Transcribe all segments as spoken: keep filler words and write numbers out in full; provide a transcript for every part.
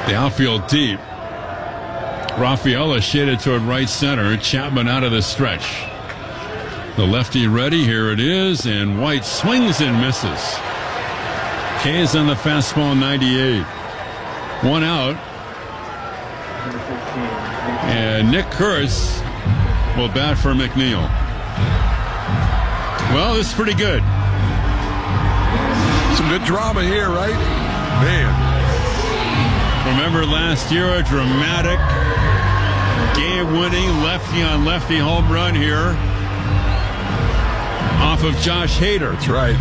The outfield deep. Rafaela shaded toward right center. Chapman out of the stretch. The lefty ready. Here it is. And White swings and misses. K's on the fastball, ninety-eight. One out. And Nick Kurtz will bat for McNeil. Well, this is pretty good. Some good drama here, right? Man. Remember last year, a dramatic game-winning lefty-on-lefty home run here off of Josh Hader. That's right.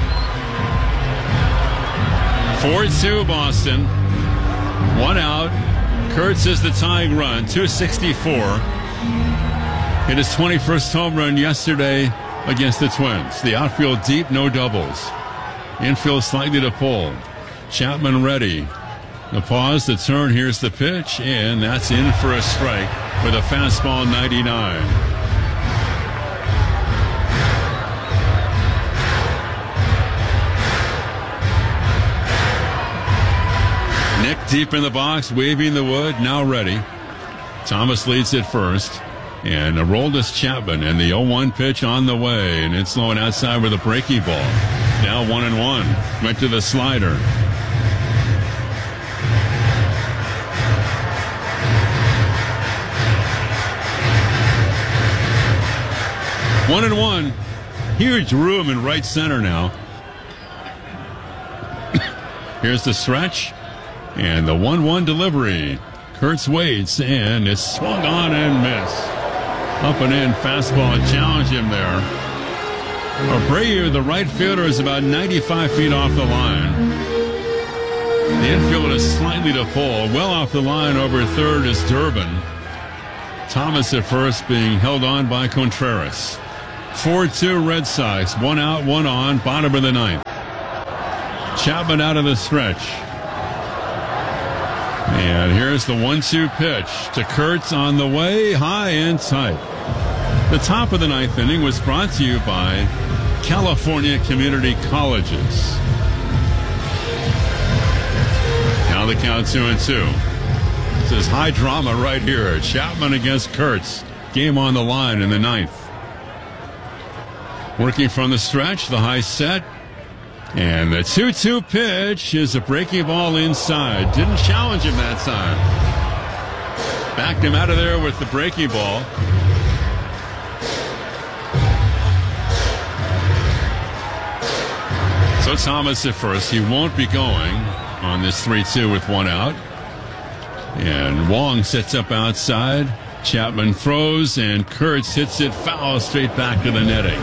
four two Boston. One out. Kurtz is the tying run, two sixty-four. Hit his twenty-first home run yesterday against the Twins. The outfield deep, no doubles. Infield slightly to pull. Chapman ready. The pause, the turn, here's the pitch, and that's in for a strike with a fastball, ninety-nine. Nick deep in the box, waving the wood, now ready. Thomas leads at first, and Aroldis Chapman, and the oh one pitch on the way, and it's low and outside with a breaking ball. Now one and one. Went to the slider. One and one. Huge room in right center now. Here's the stretch. And the one one delivery. Kurtz waits, and it's swung on and missed. Up and in fastball, challenge him there. Abreu, the right fielder, is about ninety-five feet off the line. The infield is slightly to pull. Well off the line over third is Durbin. Thomas at first being held on by Contreras. four two Red Sox. One out, one on. Bottom of the ninth. Chapman out of the stretch. And here's the one two pitch to Kurtz on the way. High and tight. The top of the ninth inning was brought to you by California Community Colleges. Now the count two and two. This is high drama right here. Chapman against Kurtz. Game on the line in the ninth. Working from the stretch, the high set. And the two two pitch is a breaking ball inside. Didn't challenge him that time. Backed him out of there with the breaking ball. So Thomas at first. He won't be going on this three two with one out. And Wong sets up outside. Chapman throws, and Kurtz hits it foul straight back to the netting.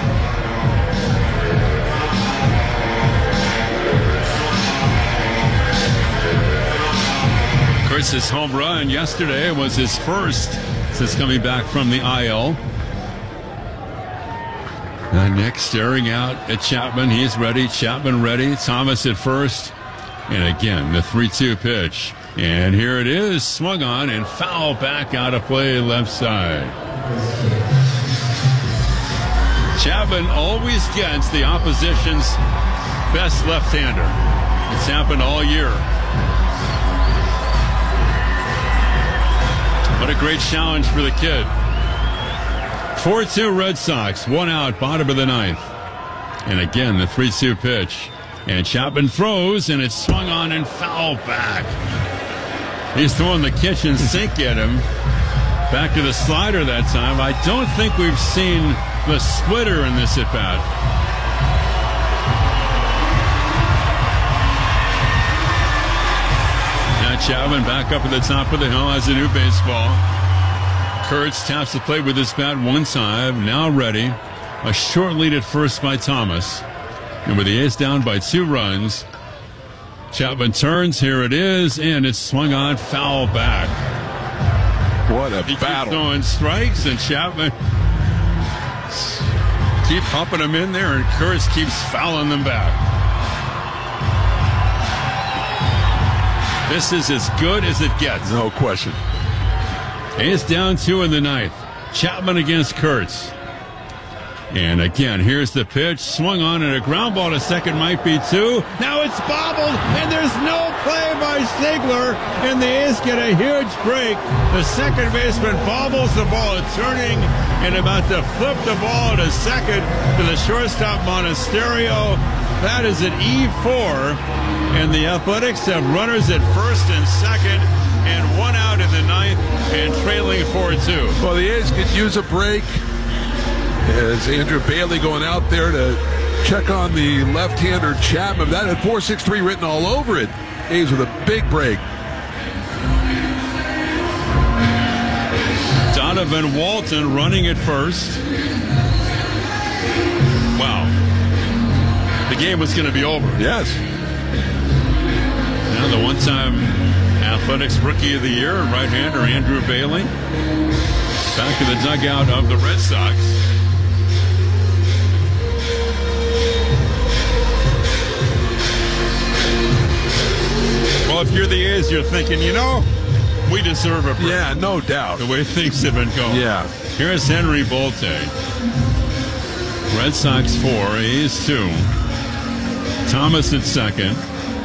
Kurtz's home run yesterday was his first since coming back from the I L. And Nick staring out at Chapman. He's ready. Chapman ready. Thomas at first. And again, the three two pitch. And here it is. Swung on and foul back out of play left side. Chapman always gets the opposition's best left-hander. It's happened all year. What a great challenge for the kid. four two Red Sox. One out, bottom of the ninth. And again, the three two pitch. And Chapman throws, and it's swung on and foul back. He's throwing the kitchen sink at him. Back to the slider that time. I don't think we've seen the splitter in this at-bat. Now Chapman back up at the top of the hill has a new baseball. Kurtz taps the plate with his bat one time. Now ready. A short lead at first by Thomas. And with the A's down by two runs, Chapman turns. Here it is, and it's swung on foul back. What a he battle. Keeps throwing strikes, and Chapman keep pumping them in there, and Kurtz keeps fouling them back. This is as good as it gets. No question. A's down two in the ninth. Chapman against Kurtz. And again, here's the pitch. Swung on and a ground ball to second might be two. Now it's bobbled, and there's no play by Ziegler, and the A's get a huge break. The second baseman bobbles the ball, turning and about to flip the ball to second to the shortstop Monasterio. That is at E four, and the Athletics have runners at first and second, and one out in the ninth, and trailing four two. Well, the A's could use a break. As Andrew Bailey going out there to check on the left-hander Chapman. That had four six three written all over it. A's with a big break. Donovan Walton running at first. Wow. The game was going to be over. Yes. Now the one-time Athletics Rookie of the Year, right-hander Andrew Bailey. Back in the dugout of the Red Sox. Well, if you're the A's, you're thinking, you know, we deserve a break. Yeah, no doubt. The way things have been going. Yeah. Here's Henry Bolte. Red Sox four, A's two. Thomas at second.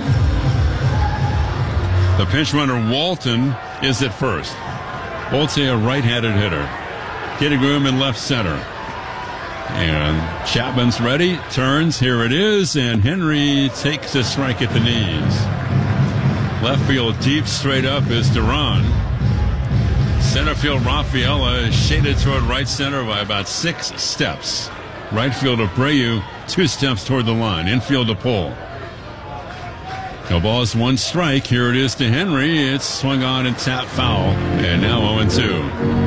The pinch runner Walton is at first. Bolte, a right-handed hitter. Getting room in left center. And Chapman's ready. Turns. Here it is. And Henry takes a strike at the knees. Left field deep straight up is Duran. Center field Rafaela is shaded toward right center by about six steps. Right field Abreu, two steps toward the line. Infield to Pull. No ball is one strike. Here it is to Henry. It's swung on and tapped foul. And now oh and two.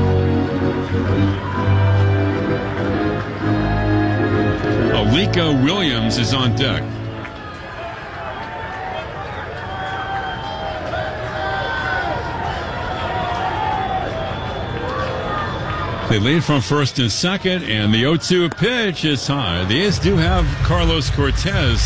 Alika Williams is on deck. They lead from first and second, and the oh two pitch is high. The A's do have Carlos Cortez